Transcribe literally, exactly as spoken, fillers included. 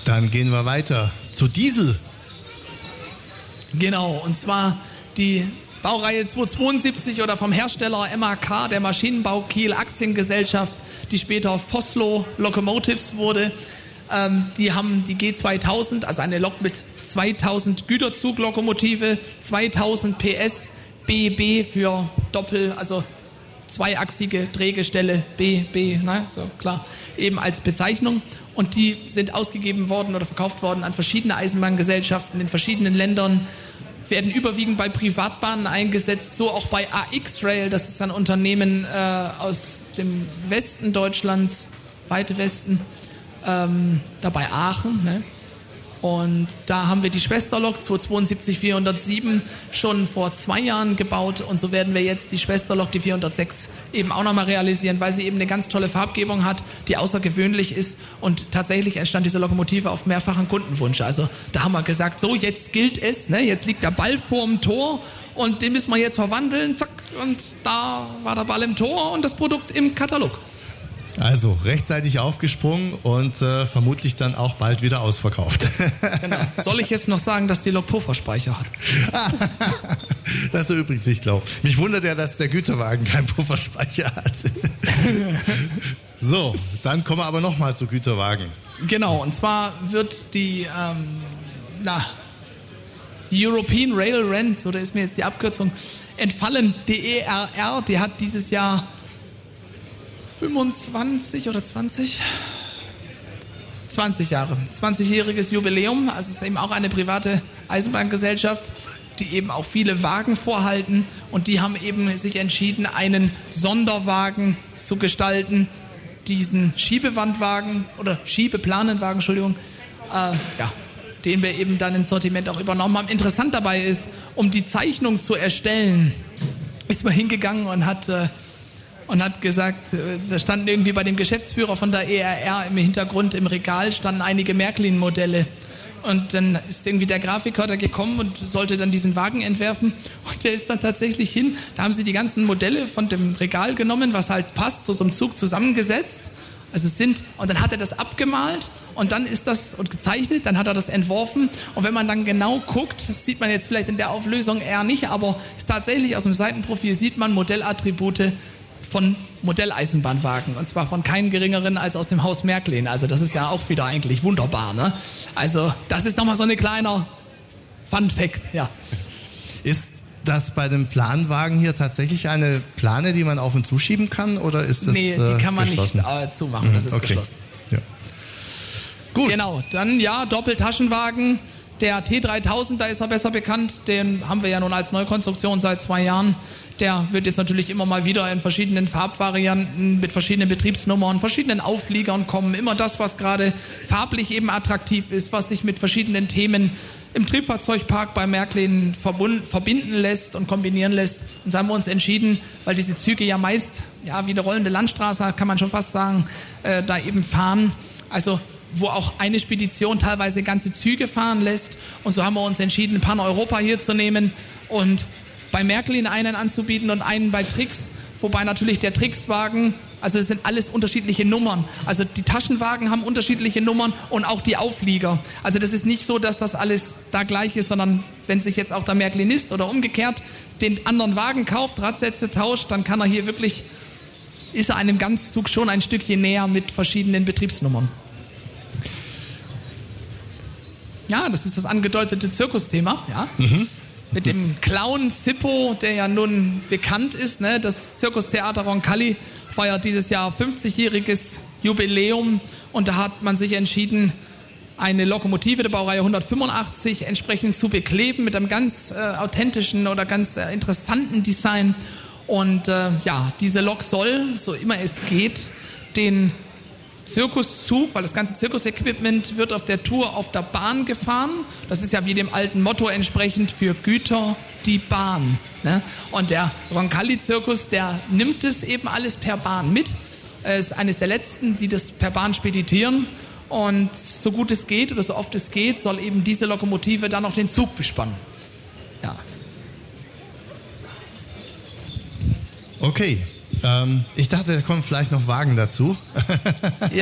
Dann gehen wir weiter zu Diesel. Genau, und zwar die Baureihe zweihundertzweiundsiebzig oder vom Hersteller M A K, der Maschinenbau Kiel Aktiengesellschaft, die später Vossloh Locomotives wurde. Ähm, die haben die G zweitausend, also eine Lok mit zweitausend Güterzuglokomotive, zweitausend P S, B B für Doppel, also zweiachsige Drehgestelle, B, B, na, so klar, eben als Bezeichnung. Und die sind ausgegeben worden oder verkauft worden an verschiedene Eisenbahngesellschaften in verschiedenen Ländern, werden überwiegend bei Privatbahnen eingesetzt, so auch bei A X Rail, das ist ein Unternehmen äh, aus dem Westen Deutschlands, weite Westen, ähm, da bei Aachen, ne? Und da haben wir die Schwesterlok zweihundertzweiundsiebzig vierhundertsieben schon vor zwei Jahren gebaut und so werden wir jetzt die Schwesterlok, die vierhundertsechs, eben auch nochmal realisieren, weil sie eben eine ganz tolle Farbgebung hat, die außergewöhnlich ist und tatsächlich entstand diese Lokomotive auf mehrfachen Kundenwunsch. Also da haben wir gesagt, so jetzt gilt es, ne? Jetzt liegt der Ball vorm Tor und den müssen wir jetzt verwandeln, zack, und da war der Ball im Tor und das Produkt im Katalog. Also rechtzeitig aufgesprungen und äh, vermutlich dann auch bald wieder ausverkauft. Genau. Soll ich jetzt noch sagen, dass die Lok Pufferspeicher hat? Das erübrigt sich, glaube ich. Mich wundert ja, dass der Güterwagen keinen Pufferspeicher hat. So, dann kommen wir aber nochmal zu Güterwagen. Genau, und zwar wird die, ähm, na, die European Rail Rents, oder ist mir jetzt die Abkürzung entfallen, die E R R, die hat dieses Jahr fünfundzwanzig oder zwanzig? zwanzig Jahre. zwanzigjähriges Jubiläum. Also es ist eben auch eine private Eisenbahngesellschaft, die eben auch viele Wagen vorhalten. Und die haben eben sich entschieden, einen Sonderwagen zu gestalten. Diesen Schiebewandwagen oder Schiebeplanenwagen, Entschuldigung, äh, ja, den wir eben dann ins Sortiment auch übernommen haben. Interessant dabei ist, um die Zeichnung zu erstellen, ist man hingegangen und hat... Äh, und hat gesagt, da standen irgendwie bei dem Geschäftsführer von der E R R im Hintergrund im Regal standen einige Märklin-Modelle. Und dann ist irgendwie der Grafiker da gekommen und sollte dann diesen Wagen entwerfen. Und der ist dann tatsächlich hin. Da haben sie die ganzen Modelle von dem Regal genommen, was halt passt, zu so einem Zug zusammengesetzt. Also es sind, und dann hat er das abgemalt und dann ist das, und gezeichnet, dann hat er das entworfen. Und wenn man dann genau guckt, das sieht man jetzt vielleicht in der Auflösung eher nicht, aber ist tatsächlich aus dem Seitenprofil sieht man Modellattribute von Modelleisenbahnwagen, und zwar von keinem geringeren als aus dem Haus Märklin. Also das ist ja auch wieder eigentlich wunderbar, ne? Also das ist nochmal so ein kleiner Fun-Fact, ja. Ist das bei dem Planwagen hier tatsächlich eine Plane, die man auf und zuschieben kann, oder ist das Nee, die kann man geschlossen? nicht äh, zumachen, das ist okay. geschlossen. Ja. Gut. Genau, dann ja, Doppeltaschenwagen, der T dreitausend, da ist er besser bekannt, den haben wir ja nun als Neukonstruktion seit zwei Jahren. Der wird jetzt natürlich immer mal wieder in verschiedenen Farbvarianten, mit verschiedenen Betriebsnummern, verschiedenen Aufliegern kommen. Immer das, was gerade farblich eben attraktiv ist, was sich mit verschiedenen Themen im Triebfahrzeugpark bei Märklin verbinden lässt und kombinieren lässt. Und so haben wir uns entschieden, weil diese Züge ja meist, ja, wie eine rollende Landstraße, kann man schon fast sagen, äh, da eben fahren. Also wo auch eine Spedition teilweise ganze Züge fahren lässt. Und so haben wir uns entschieden, Pan-Europa hier zu nehmen und bei Märklin einen anzubieten und einen bei Trix, wobei natürlich der Trix-Wagen, also es sind alles unterschiedliche Nummern. Also die Taschenwagen haben unterschiedliche Nummern und auch die Auflieger. Also das ist nicht so, dass das alles da gleich ist, sondern wenn sich jetzt auch der Märklinist oder umgekehrt den anderen Wagen kauft, Radsätze tauscht, dann kann er hier wirklich, ist er einem Ganzzug schon ein Stückchen näher mit verschiedenen Betriebsnummern. Ja, das ist das angedeutete Zirkusthema, ja. Mhm. Mit dem Clown Zippo, der ja nun bekannt ist, ne? Das Zirkustheater Roncalli feiert dieses Jahr fünfzigjähriges Jubiläum und da hat man sich entschieden, eine Lokomotive der Baureihe hundertfünfundachtzig entsprechend zu bekleben mit einem ganz äh, authentischen oder ganz äh, interessanten Design. Und äh, ja, diese Lok soll, so immer es geht, den Zirkuszug, weil das ganze Zirkusequipment wird auf der Tour auf der Bahn gefahren. Das ist ja wie dem alten Motto entsprechend, für Güter die Bahn. Ne? Und der Roncalli-Zirkus, der nimmt es eben alles per Bahn mit. Er ist eines der letzten, die das per Bahn speditieren. Und so gut es geht oder so oft es geht, soll eben diese Lokomotive dann noch den Zug bespannen. Ja. Okay. Ähm, ich dachte, da kommen vielleicht noch Wagen dazu.